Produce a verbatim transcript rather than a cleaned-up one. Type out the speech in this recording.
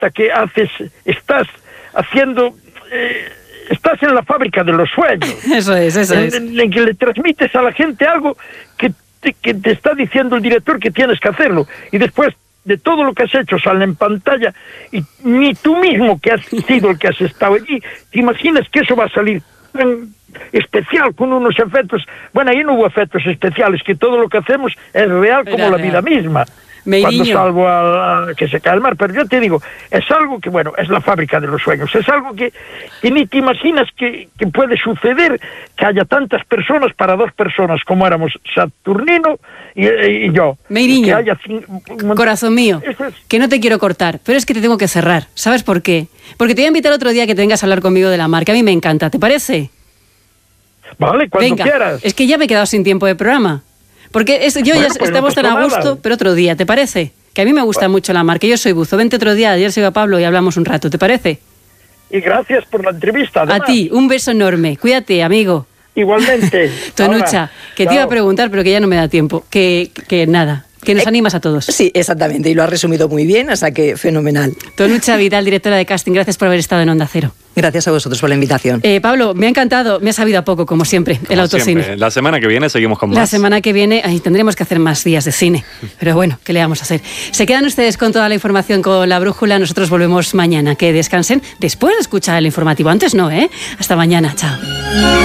resulta que haces, estás haciendo, eh, estás en la fábrica de los sueños. Eso es, eso en, es. En, en que le transmites a la gente algo que te, que te está diciendo el director que tienes que hacerlo. Y después de todo lo que has hecho sale en pantalla y ni tú mismo, que has sido el que has estado allí, te imaginas que eso va a salir tan especial, con unos efectos. Bueno, ahí no hubo efectos especiales, que todo lo que hacemos es real como Era la real. vida misma. Meiriño. Cuando salgo a, a que se cae el mar, pero yo te digo, es algo que, bueno, es la fábrica de los sueños, es algo que, que ni te imaginas que, que puede suceder, que haya tantas personas para dos personas, como éramos Saturnino y, y yo. Meiriño, que haya cin- un- corazón mío, Eso es. que no te quiero cortar, pero es que te tengo que cerrar. ¿Sabes por qué? Porque te voy a invitar otro día que te vengas a hablar conmigo de la mar, que a mí me encanta, ¿te parece? Vale, cuando Venga, quieras. es que ya me he quedado sin tiempo de programa. Porque es, yo Bueno, ya pues no estamos tan pasa a gusto, nada. pero otro día, ¿te parece? Que a mí me gusta mucho la mar, que yo soy buzo. Vente otro día, ayer se iba Pablo y hablamos un rato, ¿te parece? Y gracias por la entrevista. Además. A ti, un beso enorme. Cuídate, amigo. Igualmente. Tonucha, Ahora, que te iba a chao. preguntar, pero que ya no me da tiempo. Que, que nada, que nos Eh, animas a todos. Sí, exactamente, y lo has resumido muy bien, o sea que fenomenal. Tonucha Vidal, directora de casting, gracias por haber estado en Onda Cero. Gracias a vosotros por la invitación. Eh, Pablo, me ha encantado, me ha sabido a poco, como siempre, el Como autocine. siempre. La semana que viene seguimos con más. La semana que viene ahí tendremos que hacer más días de cine. Pero bueno, ¿qué le vamos a hacer? Se quedan ustedes con toda la información con La Brújula. Nosotros volvemos mañana. Que descansen después de escuchar el informativo. Antes no, ¿eh? Hasta mañana. Chao.